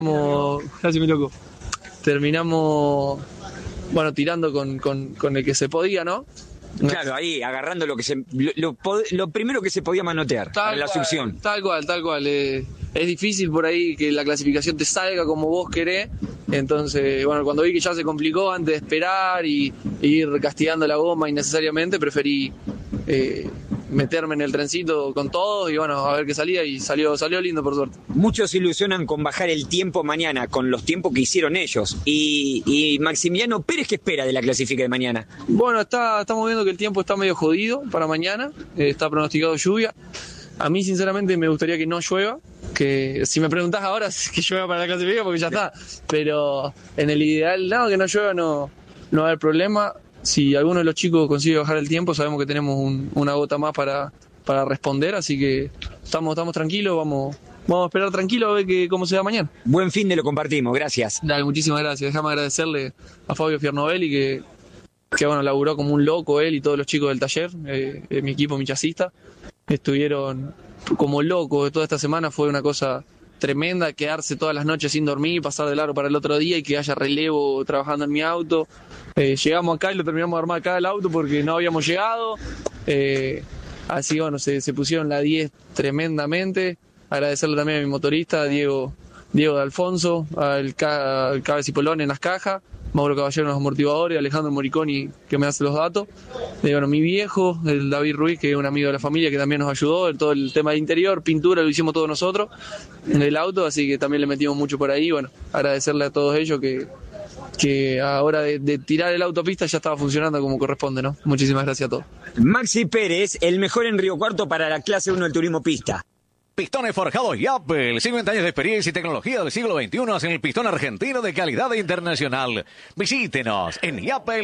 Casi mi loco. Terminamos, bueno, tirando con el que se podía, ¿no? Claro, ahí, agarrando lo primero que se podía manotear para la succión. Tal cual. Es difícil por ahí que la clasificación te salga como vos querés. Entonces, bueno, cuando vi que ya se complicó, antes de esperar y ir castigando la goma innecesariamente, preferí meterme en el trencito con todos y bueno, a ver qué salía, y salió lindo por suerte. Muchos se ilusionan con bajar el tiempo mañana, con los tiempos que hicieron ellos. Y Maximiliano Pérez, ¿qué espera de la clasifica de mañana? Bueno, estamos viendo que el tiempo está medio jodido para mañana, está pronosticado lluvia. A mí sinceramente me gustaría que no llueva, que si me preguntás ahora que llueva para la clasificación porque ya está, pero en el ideal no, que no llueva, no va a haber problema. Si alguno de los chicos consigue bajar el tiempo, sabemos que tenemos una gota más para responder, así que estamos tranquilos, vamos a esperar tranquilo a ver cómo se da mañana. Buen fin de lo compartimos, gracias. Dale, muchísimas gracias. Déjame agradecerle a Fabio Fiernovelli que bueno, laburó como un loco él y todos los chicos del taller, mi equipo, mi chasista. Estuvieron como locos toda esta semana, fue una cosa tremenda, quedarse todas las noches sin dormir, pasar de largo para el otro día y que haya relevo trabajando en mi auto. Llegamos acá y lo terminamos de armar acá el auto porque no habíamos llegado. Así bueno, se pusieron la 10 tremendamente. Agradecerle también a mi motorista, Diego de Alfonso, al Cabe Cipolón en las cajas, Mauro Caballero en los amortiguadores, Alejandro Moriconi que me hace los datos. Bueno, mi viejo, el David Ruiz, que es un amigo de la familia que también nos ayudó en todo el tema de interior, pintura, lo hicimos todos nosotros en el auto, así que también le metimos mucho por ahí. Bueno, agradecerle a todos ellos que a hora de tirar el autopista ya estaba funcionando como corresponde, ¿no? Muchísimas gracias a todos. Maxi Pérez, el mejor en Río Cuarto para la clase 1 del turismo pista. Pistones forjados Yapel, 50 años de experiencia y tecnología del siglo XXI hacen el pistón argentino de calidad internacional. Visítenos en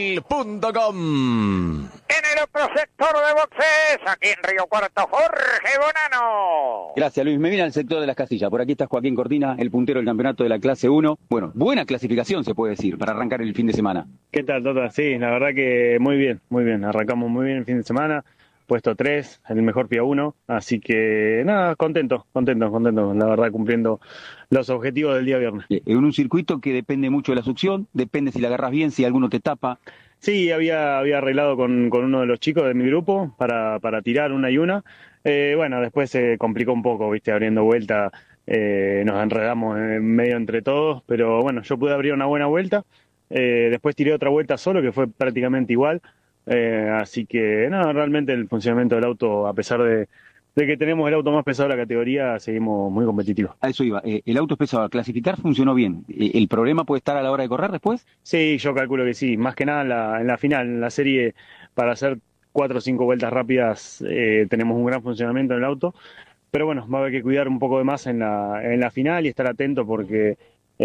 yapel.com. En el otro sector de boxes, aquí en Río Cuarto, Jorge Bonano. Gracias, Luis. Me viene al sector de las Casillas. Por aquí está Joaquín Cortina, el puntero del campeonato de la clase 1. Bueno, buena clasificación se puede decir para arrancar el fin de semana. ¿Qué tal, Tota? Sí, la verdad que muy bien. Arrancamos muy bien el fin de semana. Puesto 3, el mejor FIA 1, así que nada, contento, la verdad cumpliendo los objetivos del día viernes. En un circuito que depende mucho de la succión, depende si la agarras bien, si alguno te tapa. Sí, había arreglado con uno de los chicos de mi grupo para tirar una y una. Bueno, después se complicó un poco, viste, abriendo vuelta, nos enredamos en medio entre todos, pero bueno, yo pude abrir una buena vuelta, después tiré otra vuelta solo que fue prácticamente igual. Así que nada, realmente el funcionamiento del auto, a pesar de que tenemos el auto más pesado de la categoría, seguimos muy competitivos. A eso iba, el auto es pesado, al clasificar funcionó bien. ¿El problema puede estar a la hora de correr después? Sí, yo calculo que sí, más que nada en la final, en la serie, para hacer 4 o 5 vueltas rápidas tenemos un gran funcionamiento en el auto, pero bueno, va a haber que cuidar un poco de más en la final y estar atento porque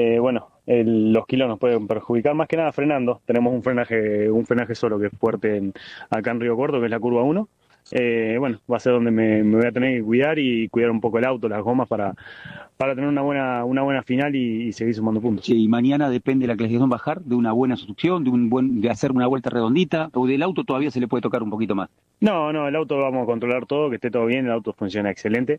los kilos nos pueden perjudicar, más que nada frenando. Tenemos un frenaje solo que es fuerte acá en Río Cuarto, que es la curva 1. Va a ser donde me voy a tener que cuidar y cuidar un poco el auto, las gomas para tener una buena final y seguir sumando puntos. Sí, y mañana depende de la clasificación bajar, de una buena succión, de hacer una vuelta redondita, o del auto todavía se le puede tocar un poquito más. No, el auto vamos a controlar todo, que esté todo bien, el auto funciona excelente.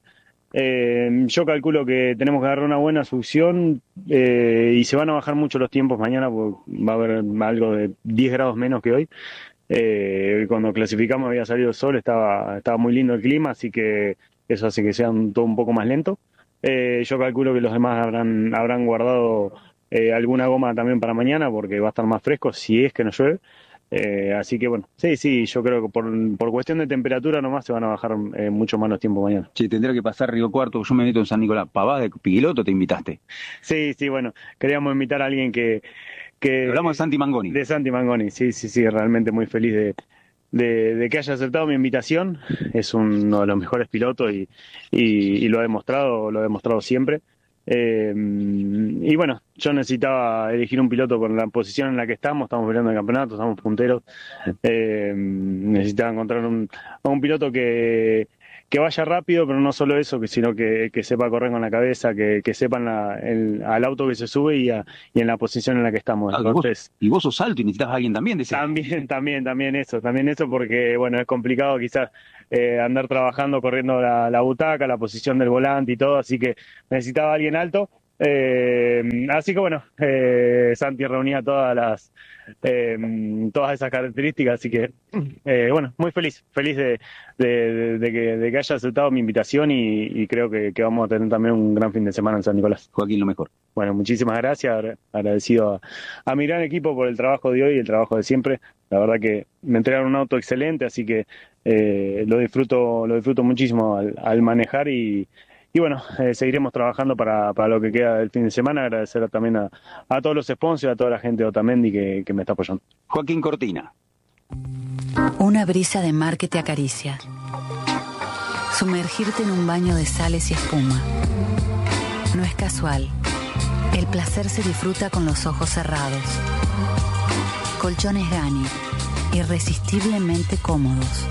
Yo calculo que tenemos que agarrar una buena succión y se van a bajar mucho los tiempos mañana porque va a haber algo de 10 grados menos que hoy. Cuando clasificamos había salido el sol, estaba muy lindo el clima, así que eso hace que sea todo un poco más lento. Yo calculo que los demás habrán guardado alguna goma también para mañana porque va a estar más fresco si es que no llueve. Así que bueno, sí, yo creo que por cuestión de temperatura nomás se van a bajar mucho más los tiempos mañana. Sí, tendrá que pasar Río Cuarto, yo me meto en San Nicolás. Pavás de piloto te invitaste. Sí, bueno, queríamos invitar a alguien que hablamos de Santi Mangoni. De Santi Mangoni, sí, realmente muy feliz de que haya aceptado mi invitación. Es uno de los mejores pilotos y lo ha demostrado siempre. Y bueno, yo necesitaba elegir un piloto con la posición en la que estamos peleando el campeonato, estamos punteros. Necesitaba encontrar a un piloto que vaya rápido, pero no solo eso, sino que sepa correr con la cabeza, que sepan al auto que se sube y en la posición en la que estamos. Entonces, y vos sos alto y necesitas a alguien también de ese. También eso, porque bueno, es complicado quizás andar trabajando, corriendo la butaca, la posición del volante y todo, así que necesitaba a alguien alto. Así que bueno, Santi reunía todas esas características, así que bueno, muy feliz de que haya aceptado mi invitación y creo que vamos a tener también un gran fin de semana en San Nicolás. Joaquín, lo mejor. Bueno, muchísimas gracias, agradecido a mi gran equipo por el trabajo de hoy y el trabajo de siempre. La verdad que me entregaron un auto excelente, así que lo disfruto muchísimo al manejar y bueno, seguiremos trabajando para lo que queda del fin de semana. Agradecer también a todos los sponsors, a toda la gente de Otamendi que me está apoyando. Joaquín Cortina. Una brisa de mar que te acaricia. Sumergirte en un baño de sales y espuma. No es casual. El placer se disfruta con los ojos cerrados. Colchones Gani. Irresistiblemente cómodos.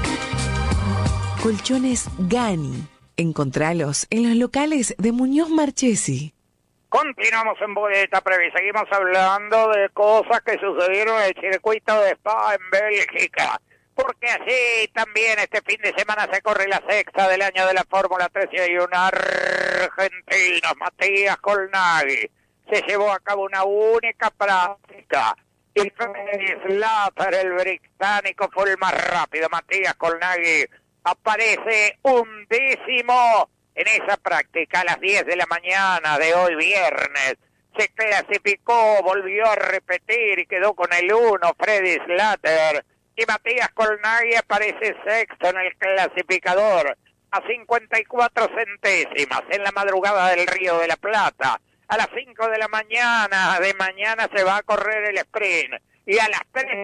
Colchones Gani. Encontralos en los locales de Muñoz Marchesi. Continuamos en Boleta Previa. Seguimos hablando de cosas que sucedieron en el circuito de Spa en Bélgica. Porque así también este fin de semana se corre la sexta del año de la Fórmula 3 y hay un argentino, Matías Colnaghi. Se llevó a cabo una única práctica. Y Freddy Slater, el británico, fue el más rápido. Matías Colnaghi aparece 11º en esa práctica a las 10 de la mañana de hoy viernes. Se clasificó, volvió a repetir y quedó con el 1 Freddy Slater. Y Matías Colnaghi aparece sexto en el clasificador a 54 centésimas en la madrugada del Río de la Plata. A las 5 de la mañana se va a correr el sprint. Y a las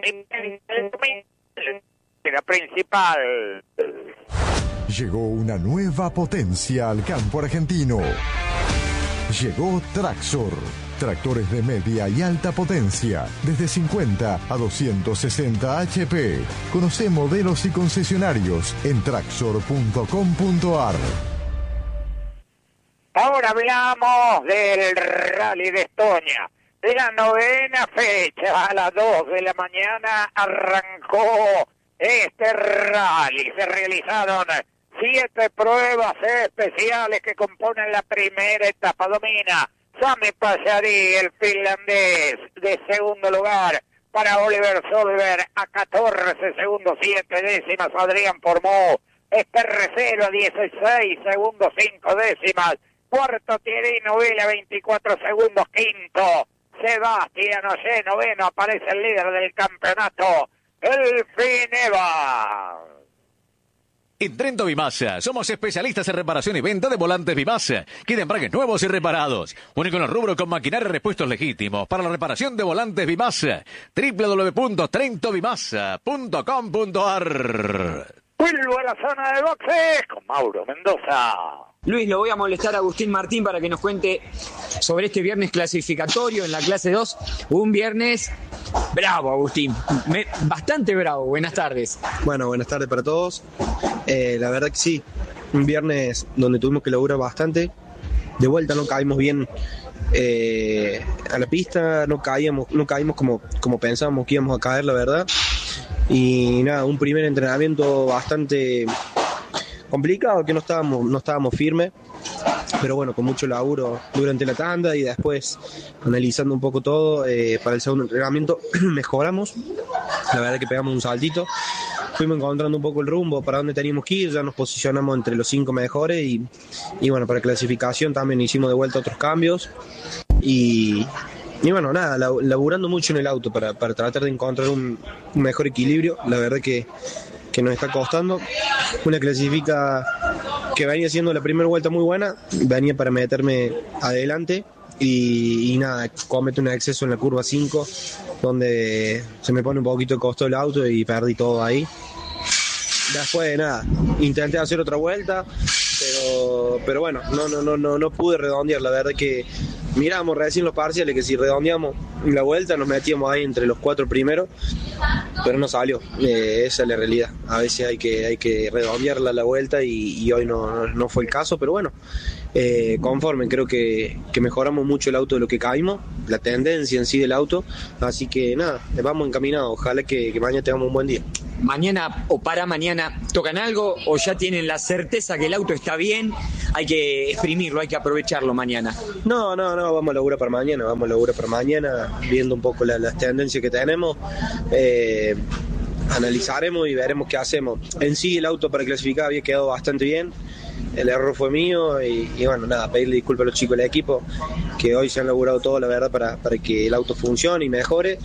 3:30 la principal. Llegó una nueva potencia al campo argentino. Llegó Traxor. Tractores de media y alta potencia, desde 50 a 260 HP. Conoce modelos y concesionarios en traxor.com.ar. Ahora hablamos del Rally de Estonia. La 9ª fecha, a las 2 de la mañana arrancó este rally. Se realizaron 7 pruebas especiales que componen la primera etapa. Domina Sami Pajarí, el finlandés, de segundo lugar. Para Oliver Solberg a 14 segundos 7 décimas. Adrián Formó es tercero a 16 segundos 5 décimas. Cuarto Thierry Neuville a 24 segundos. Quinto Sebastián Ogier, noveno. Aparece el líder del campeonato, el Fineva. En Trento Bimasa, somos especialistas en reparación y venta de volantes Bimasa. Queden embragues nuevos y reparados. Único en el rubro con maquinaria y repuestos legítimos. Para la reparación de volantes Bimasa, www.trentobimasa.com.ar. Vuelvo a la zona de boxes con Mauro Mendoza. Luis, lo voy a molestar a Agustín Martín para que nos cuente sobre este viernes clasificatorio en la clase 2. Un viernes bravo, Agustín. Bastante bravo. Buenas tardes. Bueno, buenas tardes para todos. La verdad que sí, un viernes donde tuvimos que laburar bastante. De vuelta no caímos bien a la pista, no caímos como pensábamos que íbamos a caer, la verdad. Y nada, un primer entrenamiento bastante complicado, que no estábamos firmes, pero bueno, con mucho laburo durante la tanda y después analizando un poco todo, para el segundo entrenamiento mejoramos, la verdad que pegamos un saltito, fuimos encontrando un poco el rumbo para dónde teníamos que ir, ya nos posicionamos entre los 5 mejores y bueno, para clasificación también hicimos de vuelta otros cambios y bueno, nada, laburando mucho en el auto para tratar de encontrar un mejor equilibrio, la verdad que nos está costando. Una clasifica que venía siendo la primera vuelta muy buena, venía para meterme adelante y nada, comete un exceso en la curva 5 donde se me pone un poquito de costo el auto y perdí todo ahí. Después nada, intenté hacer otra vuelta, pero bueno, no pude redondear, la verdad que miramos recién los parciales que si redondeamos la vuelta nos metíamos ahí entre los 4 primeros no salió. Esa es la realidad. A veces hay que redondearla la vuelta y hoy no fue el caso, pero bueno, conforme, creo que mejoramos mucho el auto de lo que caímos, la tendencia en sí del auto, así que nada, vamos encaminados, ojalá que mañana tengamos un buen día. Mañana o para mañana, ¿tocan algo o ya tienen la certeza que el auto está bien? Hay que exprimirlo, hay que aprovecharlo mañana. No, vamos a laburar para mañana, viendo un poco las tendencias que tenemos, analizaremos y veremos qué hacemos. En sí el auto para clasificar había quedado bastante bien, el error fue mío y bueno, nada, pedirle disculpas a los chicos del equipo que hoy se han laburado todo, la verdad, para que el auto funcione y mejore.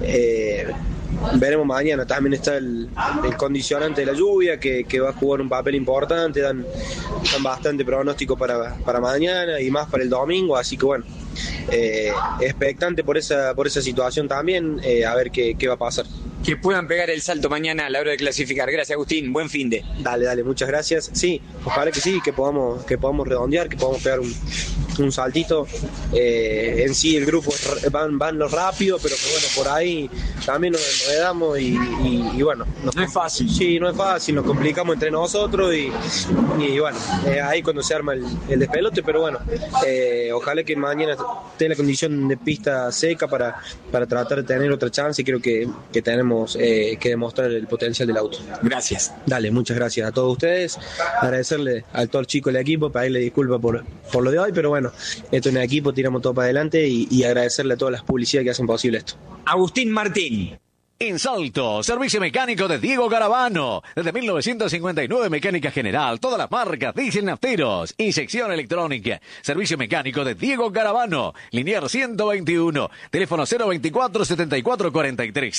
Veremos mañana, también está el condicionante de la lluvia que va a jugar un papel importante, dan bastante pronóstico para mañana y más para el domingo, así que bueno, expectante por esa situación también, a ver qué va a pasar. Que puedan pegar el salto mañana a la hora de clasificar. Gracias, Agustín, buen finde. Dale, muchas gracias. Sí, ojalá que sí, que podamos redondear, que podamos pegar un saltito. En sí el grupo van lo rápido, pero que bueno, por ahí también nos enredamos y bueno. No es fácil. Sí, no es fácil, nos complicamos entre nosotros y bueno, ahí cuando se arma el despelote, pero bueno, ojalá que mañana esté la condición de pista seca para tratar de tener otra chance y creo que tenemos que demostrar el potencial del auto. Gracias. Dale, muchas gracias a todos ustedes, agradecerle a todos los chicos del equipo, pedirle disculpas por lo de hoy, pero bueno, esto en el equipo, tiramos todo para adelante y agradecerle a todas las publicidades que hacen posible esto. Agustín Martín. En Salto, servicio mecánico de Diego Garavano. Desde 1959, mecánica general, todas las marcas, diésel nafteros y sección electrónica. Servicio mecánico de Diego Garavano. Linier 121. Teléfono 024 74 43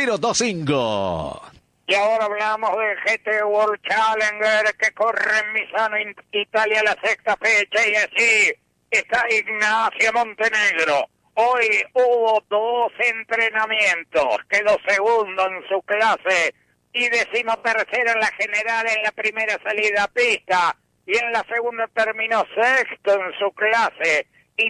0025. Y ahora hablamos del GT World Challenger que corre en Misano, Italia, la sexta fecha, y así está Ignacio Montenegro. Hoy hubo 2 entrenamientos, quedó segundo en su clase y 13º en la general en la primera salida a pista, y en la segunda terminó sexto en su clase y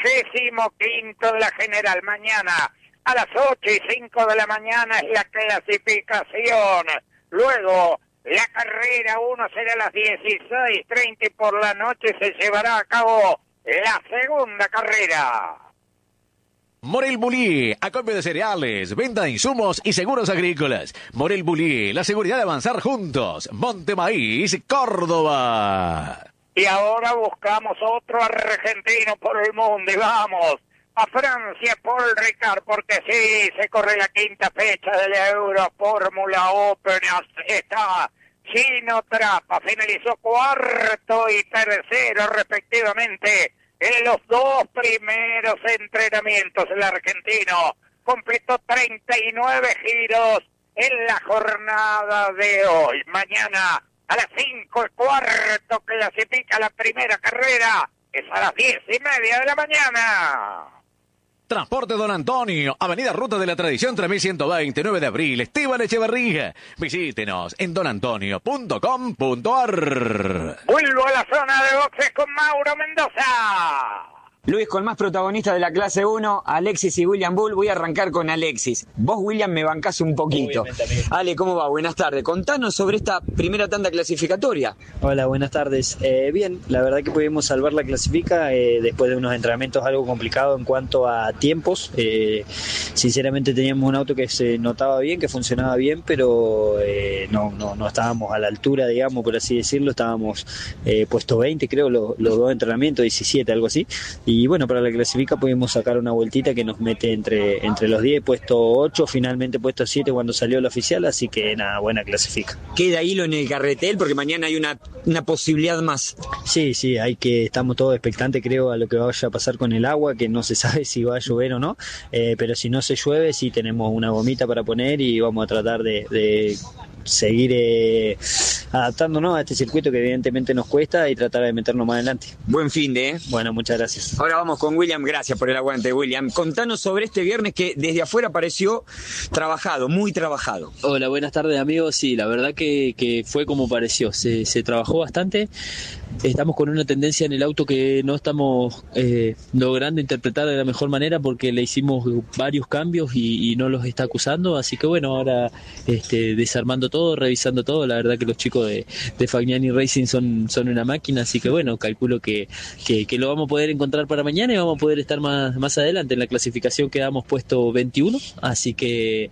35º en la general. Mañana a las 8:05 de la mañana es la clasificación. Luego la carrera 1 será a las 16:30 y por la noche se llevará a cabo la segunda carrera. Morel Bullier, acopio de cereales, venta de insumos y seguros agrícolas. Morel Bullier, la seguridad de avanzar juntos. Montemaíz, Córdoba. Y ahora buscamos otro argentino por el mundo y vamos a Francia, Paul Ricard, porque sí, se corre la quinta fecha del Euro Fórmula Open. Está Gino Trappa, finalizó cuarto y tercero respectivamente en los 2 primeros entrenamientos. El argentino completó 39 giros en la jornada de hoy. Mañana a las 5:15 clasifica la primera carrera, es a las 10:30 de la mañana. Transporte Don Antonio, Avenida Ruta de la Tradición 3120, 9 de abril, Esteban Echeverría. Visítenos en donantonio.com.ar. Vuelvo a la zona de boxes con Mauro Mendoza. Luis, con más protagonistas de la clase 1, Alexis y William Bull. Voy a arrancar con Alexis. Vos, William, me bancás un poquito. Ale, ¿cómo va? Buenas tardes. Contanos sobre esta primera tanda clasificatoria. Hola, buenas tardes. Bien, la verdad que pudimos salvar la clasifica después de unos entrenamientos algo complicados en cuanto a tiempos. Sinceramente teníamos un auto que se notaba bien, que funcionaba bien, pero no estábamos a la altura, digamos, por así decirlo. Estábamos puesto 20, creo, los 2 entrenamientos, 17, algo así. Y bueno, para la clasifica pudimos sacar una vueltita que nos mete entre los 10, puesto 8, finalmente puesto 7 cuando salió la oficial, así que nada, buena clasifica. ¿Queda hilo en el carretel? Porque mañana hay una posibilidad más. Sí, estamos todos expectantes, creo, a lo que vaya a pasar con el agua, que no se sabe si va a llover o no, pero si no se llueve, sí tenemos una gomita para poner y vamos a tratar de seguir adaptándonos a este circuito que evidentemente nos cuesta y tratar de meternos más adelante. Buen fin de. Bueno, muchas gracias. Ahora vamos con William, gracias por el aguante, William. Contanos sobre este viernes que desde afuera pareció trabajado, muy trabajado. Hola, buenas tardes amigos. Sí, la verdad que fue como pareció, se trabajó bastante. estamos con una tendencia en el auto que no estamos logrando interpretar de la mejor manera porque le hicimos varios cambios y no los está acusando, así que bueno, ahora desarmando todo, revisando todo, la verdad que los chicos de Fagnani Racing son una máquina, así que bueno, calculo que lo vamos a poder encontrar para mañana y vamos a poder estar más adelante. En la clasificación quedamos puesto 21, así que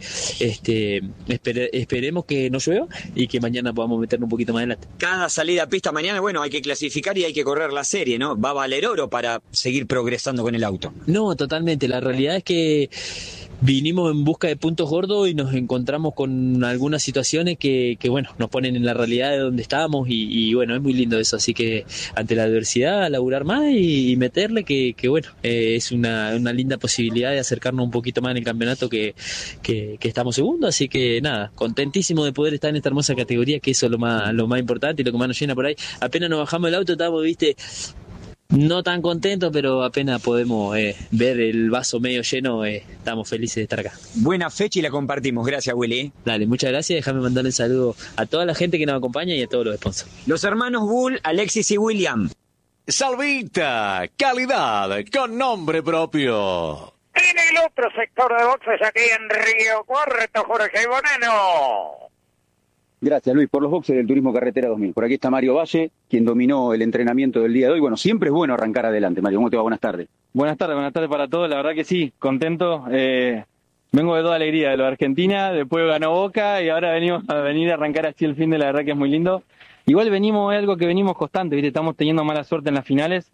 esperemos que no llueva y que mañana podamos meternos un poquito más adelante. Cada salida a pista mañana, bueno, hay que clasificar y hay que correr la serie, ¿no? Va a valer oro para seguir progresando con el auto. No, totalmente. La realidad es que vinimos en busca de puntos gordos y nos encontramos con algunas situaciones que bueno, nos ponen en la realidad de donde estábamos y bueno, es muy lindo eso, así que ante la adversidad, laburar más y meterle que bueno, es una linda posibilidad de acercarnos un poquito más en el campeonato que estamos segundo, así que nada, contentísimo de poder estar en esta hermosa categoría, que eso es lo más importante y lo que más nos llena por ahí. Apenas nos bajamos del auto, estábamos, no tan contentos, pero apenas podemos ver el vaso medio lleno, estamos felices de estar acá. Buena fecha y la compartimos. Gracias, Willy. Dale, muchas gracias. Déjame mandarle un saludo a toda la gente que nos acompaña y a todos los sponsors. Los hermanos Bull, Alexis y William. Salvita, calidad con nombre propio. En el otro sector de boxes, aquí en Río Cuarto, Jorge Bonano. Gracias, Luis, por los boxes del Turismo Carretera 2000. Por aquí está Mario Valle, quien dominó el entrenamiento del día de hoy. Bueno, siempre es bueno arrancar adelante. Mario, ¿cómo te va? Buenas tardes. Buenas tardes para todos. La verdad que sí, contento. Vengo de toda alegría de lo de Argentina, después ganó Boca y ahora venimos a arrancar así el fin de la verdad que es muy lindo. Igual es algo que venimos constante, ¿viste? Estamos teniendo mala suerte en las finales.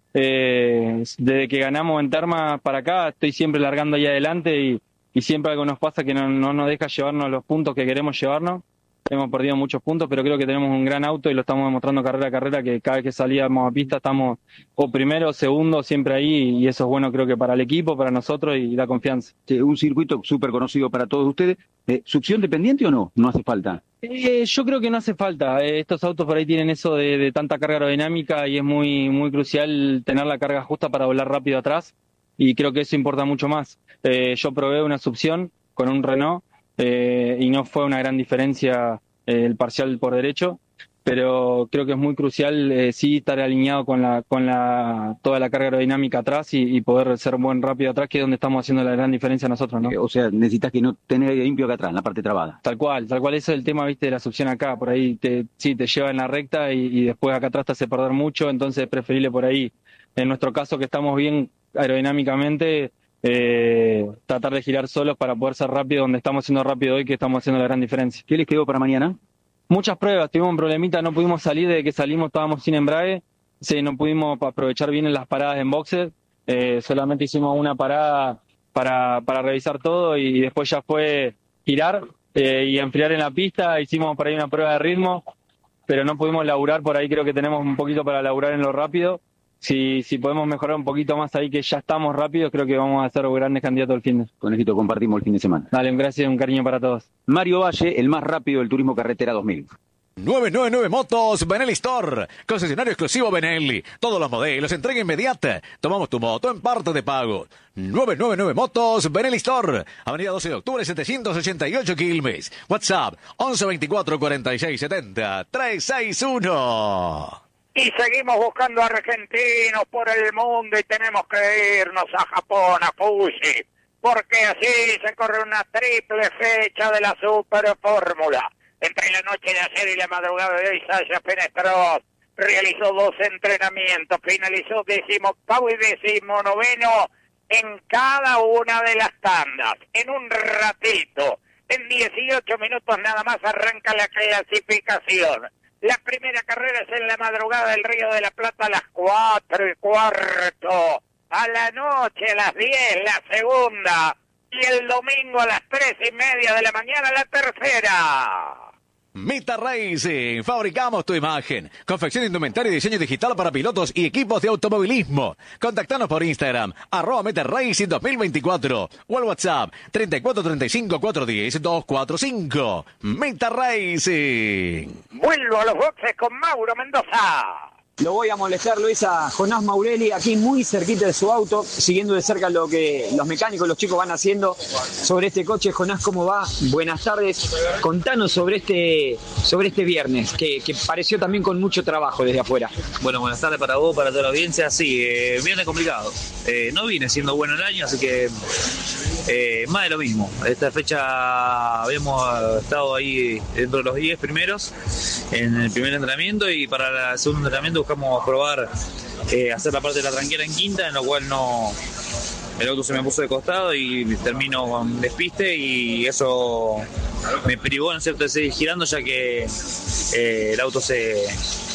Desde que ganamos en Termas para acá, estoy siempre largando ahí adelante y siempre algo nos pasa que no nos deja llevarnos los puntos que queremos llevarnos. Hemos perdido muchos puntos, pero creo que tenemos un gran auto y lo estamos demostrando carrera a carrera, que cada vez que salíamos a pista estamos o primero o segundo, siempre ahí, y eso es bueno creo que para el equipo, para nosotros y da confianza. Sí, un circuito súper conocido para todos ustedes. ¿Succión dependiente o no? ¿No hace falta? Yo creo que no hace falta. Estos autos por ahí tienen eso de tanta carga aerodinámica y es muy, muy crucial tener la carga justa para volar rápido atrás y creo que eso importa mucho más. Yo probé una succión con un Renault y no fue una gran diferencia el parcial por derecho, pero creo que es muy crucial sí estar alineado con toda la carga aerodinámica atrás y poder ser buen rápido atrás, que es donde estamos haciendo la gran diferencia nosotros, ¿no? O sea, necesitas que no tener aire limpio acá atrás, en la parte trabada. Tal cual, ese es el tema, viste, de la succión acá, por ahí te lleva en la recta y después acá atrás te hace perder mucho, entonces es preferible por ahí, en nuestro caso que estamos bien aerodinámicamente, tratar de girar solos para poder ser rápido donde estamos siendo rápido hoy, que estamos haciendo la gran diferencia. ¿Qué les quedó para mañana? Muchas pruebas, tuvimos un problemita, no pudimos salir, desde que salimos estábamos sin embrague, no pudimos aprovechar bien en las paradas en boxes, solamente hicimos una parada para revisar todo y después ya fue girar y enfriar en la pista, hicimos por ahí una prueba de ritmo, pero no pudimos laburar, por ahí creo que tenemos un poquito para laburar en lo rápido. Si podemos mejorar un poquito más ahí, que ya estamos rápidos, creo que vamos a ser grandes candidatos al fin de. Con esto compartimos el fin de semana. Dale, un gracias y un cariño para todos. Mario Valle, el más rápido del Turismo Carretera 2000. 999 Motos Benelli Store, concesionario exclusivo Benelli. Todos los modelos, entrega inmediata. Tomamos tu moto en parte de pago. 999 Motos Benelli Store, Avenida 12 de Octubre 788 Quilmes. WhatsApp 11 24 46 70 361. Y seguimos buscando argentinos por el mundo y tenemos que irnos a Japón, a Fuji, porque así se corre una triple fecha de la Super Fórmula. Entre la noche de ayer y la madrugada de hoy, Sasha Fenestros realizó 2 entrenamientos, finalizó 18º y 19º en cada una de las tandas. En un ratito, en 18 minutos nada más arranca la clasificación. La primera carrera es en la madrugada del Río de la Plata a las 4:15. A la noche a las 10 la segunda. Y el domingo a las 3:30 de la mañana la tercera. Meta Racing, fabricamos tu imagen. Confección de indumentaria y diseño digital para pilotos y equipos de automovilismo. Contactanos por Instagram, @Meta Racing 2024 o al WhatsApp 34 35 410 245. Meta Racing. Vuelvo a los boxes con Mauro Mendoza. Lo voy a molestar, Luis, a Jonás Maurelli, aquí muy cerquita de su auto, siguiendo de cerca lo que los mecánicos, los chicos van haciendo sobre este coche. Jonás, ¿cómo va? Buenas tardes. Contanos sobre este viernes, que pareció también con mucho trabajo desde afuera. Bueno, buenas tardes para vos, para toda la audiencia. Sí, viernes complicado. No vine siendo bueno el año, así que más de lo mismo. Esta fecha habíamos estado ahí dentro de los 10 primeros en el primer entrenamiento, y para el segundo entrenamiento buscamos probar hacer la parte de la tranquera en quinta, en lo cual el auto se me puso de costado y termino con despiste, y eso me privó, ¿no es cierto?, de seguir girando, ya que el auto se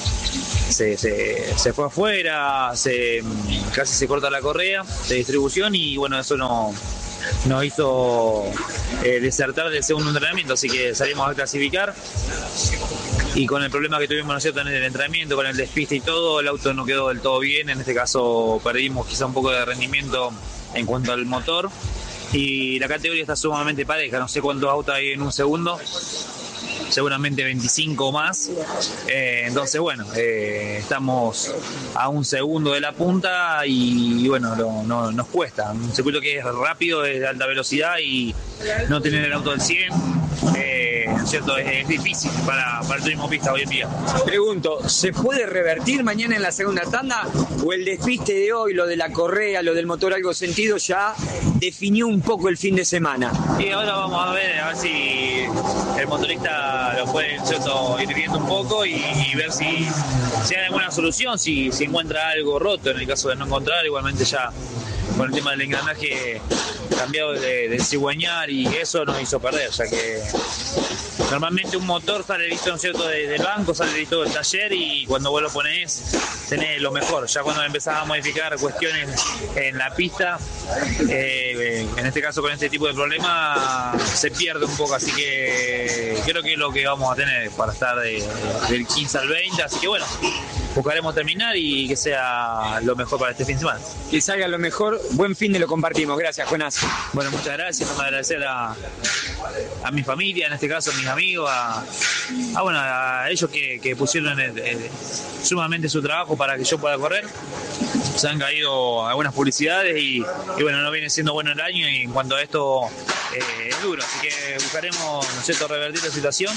fue afuera, casi se corta la correa de distribución, y bueno, eso nos hizo desertar del segundo entrenamiento, así que salimos a clasificar. Y con el problema que tuvimos, ¿no es cierto?, en el entrenamiento, con el despiste y todo, el auto no quedó del todo bien. En este caso perdimos quizá un poco de rendimiento en cuanto al motor, y la categoría está sumamente pareja. No sé cuántos autos hay en un segundo, seguramente 25 o más. Entonces bueno, estamos a un segundo de la punta, y bueno, nos cuesta. Un circuito que es rápido, es de alta velocidad, y no tener el auto del 100 ¿cierto? Es difícil para el turismo pista hoy en día. Pregunto, ¿se puede revertir mañana en la segunda tanda, o el despiste de hoy, lo de la correa, lo del motor algo sentido, ya definió un poco el fin de semana? Y ahora vamos a ver si el motorista lo puede, ¿cierto?, ir viendo un poco y ver si hay alguna solución, si encuentra algo roto. En el caso de no encontrar, igualmente ya con el tema del engranaje cambiado de cigüeñar, y eso nos hizo perder, ya que normalmente un motor sale listo, ¿no es cierto?, del banco, sale listo del taller, y cuando vos lo ponés tenés lo mejor. Ya cuando empezás a modificar cuestiones en la pista, en este caso con este tipo de problemas, se pierde un poco, así que creo que es lo que vamos a tener para estar del 15 al 20, así que bueno, buscaremos terminar y que sea lo mejor para este fin de semana. Que salga lo mejor, buen fin de lo compartimos. Gracias, Jonás. Bueno, muchas gracias. Vamos a agradecer a mi familia, en este caso a mis amigos, a ellos que pusieron sumamente su trabajo para que yo pueda correr. Se han caído algunas publicidades y bueno, no viene siendo bueno el año, y en cuanto a esto es duro, así que buscaremos, ¿no es cierto?, revertir la situación,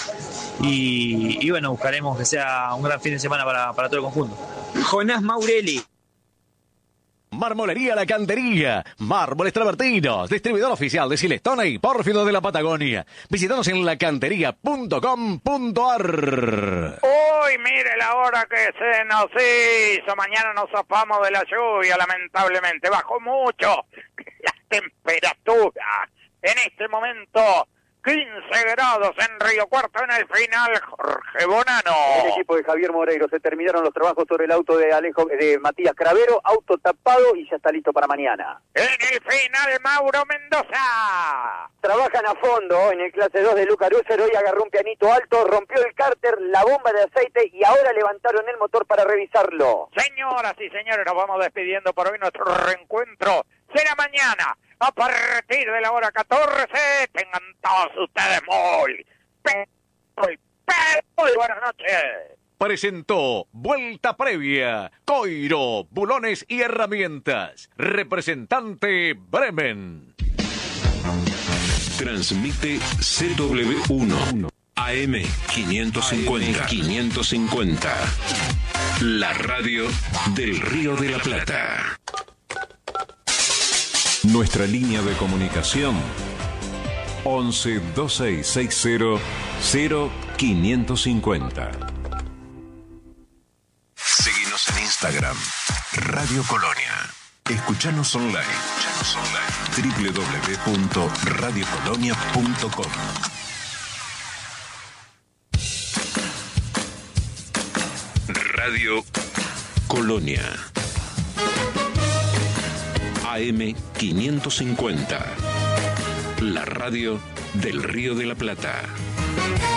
y bueno, buscaremos que sea un gran fin de semana para todo el conjunto. Jonás Maurelli. Marmolería La Cantería, Mármoles Travertinos, distribuidor oficial de Silestone y Pórfido de la Patagonia. Visítanos en lacantería.com.ar. Uy, mire la hora que se nos hizo. Mañana nos zafamos de la lluvia, lamentablemente. Bajó mucho la temperatura. En este momento, 15 grados en Río Cuarto en el final, Jorge Bonano. El equipo de Javier Moreiro, se terminaron los trabajos sobre el auto de Matías Cravero, auto tapado y ya está listo para mañana. En el final, Mauro Mendoza. Trabajan a fondo en el clase 2 de Luca Rúcer. Hoy agarró un pianito alto, rompió el cárter, la bomba de aceite, y ahora levantaron el motor para revisarlo. Señoras y señores, nos vamos despidiendo por hoy. Nuestro reencuentro será mañana a partir de la hora 14. Tengan todos ustedes muy buenas noches. Presentó Vuelta Previa, Coiro, Bulones y Herramientas. Representante Bremen. Transmite CW1 AM 550. La radio del Río de la Plata. Nuestra línea de comunicación 11 2660 0550. Seguinos en Instagram, Radio Colonia. Escuchanos online. www.radiocolonia.com. Radio Colonia. AM 550. La radio del Río de la Plata.